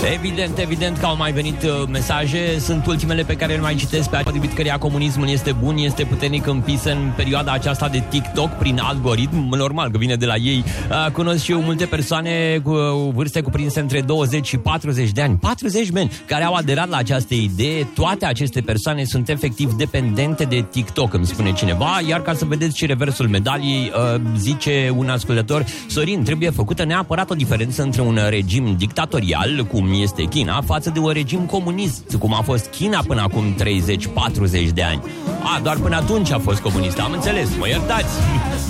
Evident că au mai venit mesaje. Sunt ultimele pe care le mai citesc, pe potrivit căreia comunismul este bun, este puternic împins în perioada aceasta de TikTok prin algoritm. Normal că vine de la ei. Cunosc și eu multe persoane cu vârste cuprinse între 20 și 40 de ani. 40 de ani care au aderat la această idee. Toate aceste persoane sunt efectiv dependente de TikTok, îmi spune cineva. Iar ca să vedeți și reversul medaliei, zice un ascultător: Sorin, trebuie făcută neapărat o diferență între un regim dictatorial, cum este China, față de un regim comunist, cum a fost China până acum 30-40 de ani. Doar până atunci a fost comunist, am înțeles, mă iertați.